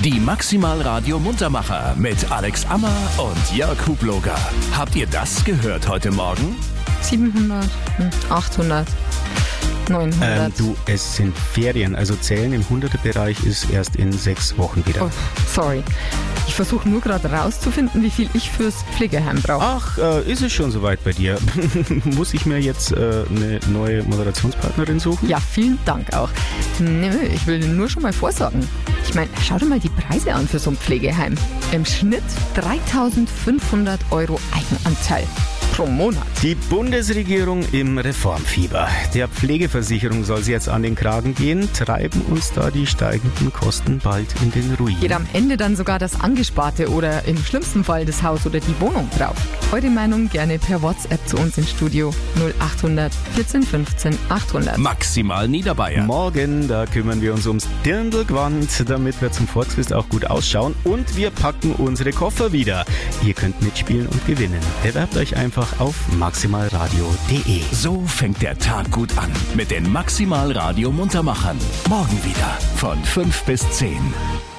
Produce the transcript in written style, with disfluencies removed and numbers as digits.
Die Maximal Radio Muntermacher mit Alex Ammer und Jörg Hubloger. Habt ihr das gehört heute Morgen? 700, 800, 900. Es sind Ferien, also Zählen im 100er-Bereich ist erst in 6 Wochen wieder. Oh, sorry. Ich versuche nur gerade rauszufinden, wie viel ich fürs Pflegeheim brauche. Ach, ist es schon soweit bei dir? Muss ich mir jetzt eine neue Moderationspartnerin suchen? Ja, vielen Dank auch. Nö, ich will nur schon mal vorsorgen. Ich meine, schau dir mal die Preise an für so ein Pflegeheim. Im Schnitt 3.500 € Eigenanteil pro Monat. Die Bundesregierung im Reformfieber. Der Pflegeversicherung soll es jetzt an den Kragen gehen. Treiben uns da die steigenden Kosten bald in den Ruin. Geht am Ende dann sogar das Angesparte oder im schlimmsten Fall das Haus oder die Wohnung drauf? Eure Meinung gerne per WhatsApp zu uns ins Studio 0800 14 15 800. Maximal Niederbayern. Morgen, da kümmern wir uns ums Dirndlgewand, damit wir zum Volksfest auch gut ausschauen. Und wir packen unsere Koffer wieder. Ihr könnt mitspielen und gewinnen. Bewerbt euch einfach auf maximalradio.de. So fängt der Tag gut an mit den Maximal Radio Muntermachern. Morgen wieder von 5 bis 10.